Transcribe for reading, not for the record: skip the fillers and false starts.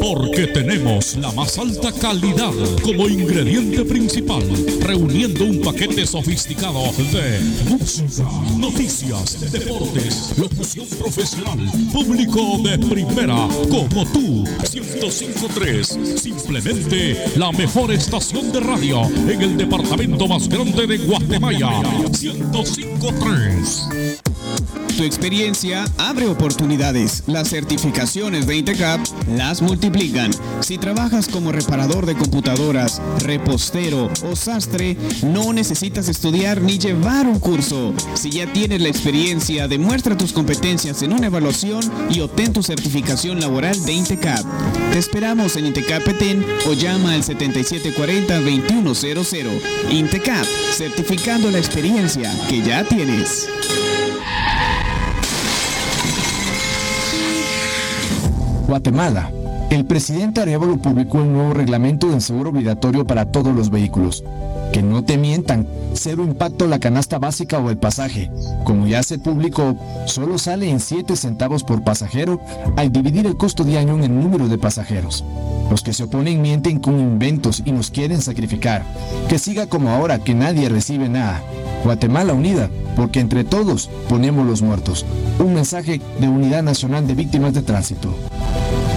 Porque tenemos la más alta calidad como ingrediente principal, reuniendo un paquete sofisticado de música, noticias, deportes, locución profesional, público de primera, como tú. 105.3, simplemente la mejor estación de radio en el departamento más grande de Guatemala. 105.3. Tu experiencia abre oportunidades. Las certificaciones de INTECAP las multiplican. Si trabajas como reparador de computadoras, repostero o sastre, no necesitas estudiar ni llevar un curso. Si ya tienes la experiencia, demuestra tus competencias en una evaluación y obtén tu certificación laboral de INTECAP. Te esperamos en INTECAP Petén o llama al 7740-2100. INTECAP, certificando la experiencia que ya tienes. Guatemala. El presidente Arévalo publicó el nuevo reglamento del seguro obligatorio para todos los vehículos. Que no te mientan, cero impacto la canasta básica o el pasaje. Como ya se publicó, solo sale en 7 centavos por pasajero al dividir el costo diario en el número de pasajeros. Los que se oponen mienten con inventos y nos quieren sacrificar. Que siga como ahora, que nadie recibe nada. Guatemala unida, porque entre todos ponemos los muertos. Un mensaje de Unidad Nacional de Víctimas de Tránsito.